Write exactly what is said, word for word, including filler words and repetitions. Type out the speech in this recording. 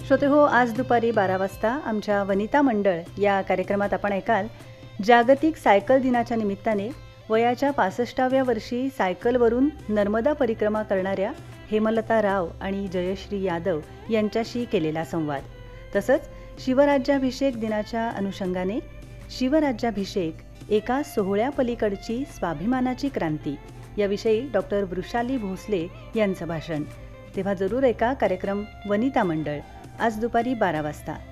श्रोतेहो, आज दुपारी बारा वाजता आमच्या वनिता मंडळ या कार्यक्रमात आपण ऐकाल जागतिक सायकल दिनाच्या निमित्ताने वयाच्या पासष्टाव्या वर्षी सायकलवरून नर्मदा परिक्रमा करणाऱ्या हेमलता राव आणि जयश्री यादव यांच्याशी केलेला संवाद. तसंच शिवराज्याभिषेक दिनाच्या अनुषंगाने शिवराज्याभिषेक एका सोहळ्यापलीकडची स्वाभिमानाची क्रांती याविषयी डॉक्टर वृषाली भोसले यांचं भाषण. तेव्हा जरूर ऐका कार्यक्रम वनिता मंडळ आज दुपारी बारा वाजता.